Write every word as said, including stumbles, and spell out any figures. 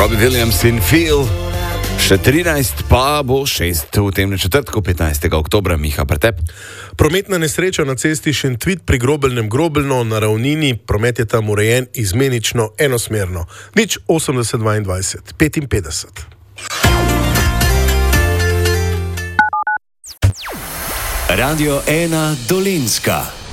Robbie Williams in Phil. Še trinajst, pa bo šest v tem četrtku, petnajstega oktobra, Miha Pretep. Prometna nesreča na cesti Šentvid pri Grobelnem Grobelno na ravnini, promet je tam urejen izmenično enosmerno. Nič osemdeset dvaindvajset petinpetdeset. Radio ena Dolenjska.